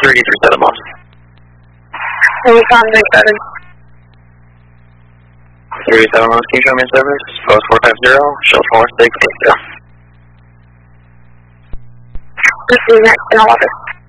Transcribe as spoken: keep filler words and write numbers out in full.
three D three seven lost. Recon three seven. three seven lost, can you show me a service? Post four five zero, show four six eight zero. This is next in office.